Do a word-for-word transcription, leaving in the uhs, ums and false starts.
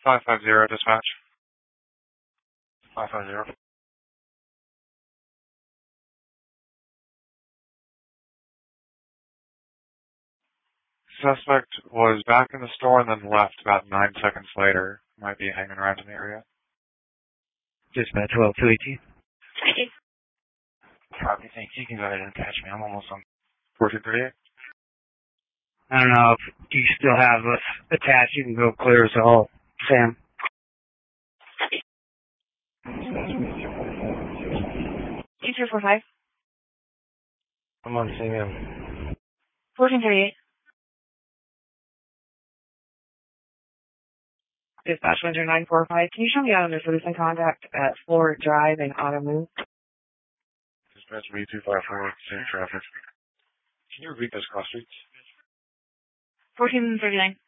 five five zero, dispatch. five five zero. Suspect was back in the store and then left about nine seconds later. Might be hanging around in the area. Dispatch twelve two eighteen. Copy, thank you. You can go ahead and catch me. I'm almost on fourteen thirty-eight. I don't know if you still have us attached. You can go clear us all, Sam. two two four five. I'm on C M. fourteen thirty-eight. Dispatch Windsor nine four five. Can you show me out on this recent contact at Florida Drive and Auto Move? Dispatch V two five four, same traffic. Can you repeat those cross streets? fourteen thirty-nine.